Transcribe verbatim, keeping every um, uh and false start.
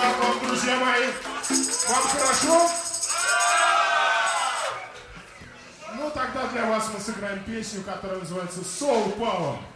Как вам, друзья мои? Вам хорошо? Ну, тогда для вас мы сыграем песню, которая называется «Soul Power».